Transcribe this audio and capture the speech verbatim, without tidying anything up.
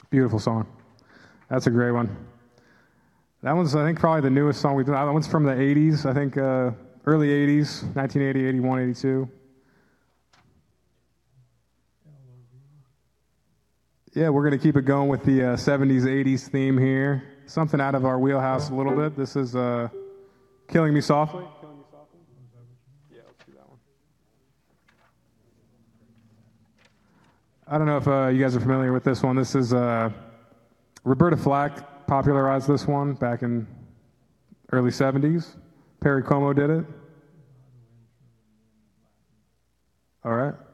Beautiful song. That's a great one. That one's, I think, probably the newest song we've done. That one's from the eighties, I think, uh, early eighties, nineteen eighty, eighty-one, eighty-two. Yeah, we're going to keep it going with the uh, seventies, eighties theme here. Something out of our wheelhouse a little bit. This is uh, Killing Me Softly. Killing Me Softly? Yeah, let's do that one. I don't know if uh, you guys are familiar with this one. This is uh, Roberta Flack popularized this one back in early seventies. Perry Como did it. All right.